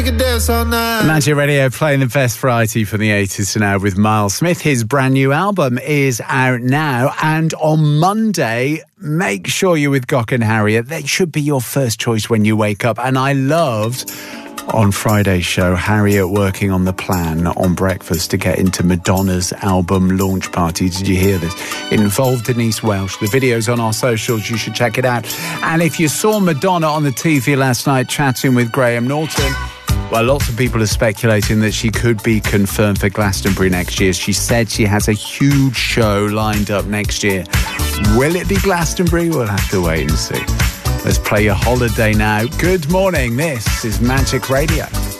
Magic Radio playing the best variety from the 80s to now with Miles Smith. His brand new album is out now, and on Monday, make sure you're with Gok and Harriet. That should be your first choice when you wake up. And I loved on Friday's show Harriet working on the plan on breakfast to get into Madonna's album launch party. Did you hear this? It involved Denise Welch. The video's on our socials. You should check it out. And if you saw Madonna on the TV last night chatting with Graham Norton, well, lots of people are speculating that she could be confirmed for Glastonbury next year. She said she has a huge show lined up next year. Will it be Glastonbury? We'll have to wait and see. Let's play your holiday now. Good morning. This is Magic Radio.